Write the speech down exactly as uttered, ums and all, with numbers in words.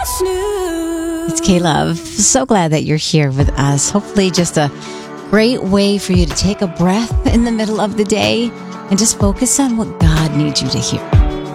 It's K-Love. So glad that you're here with us. Hopefully just a great way for you to take a breath in the middle of the day and just focus on what God needs you to hear.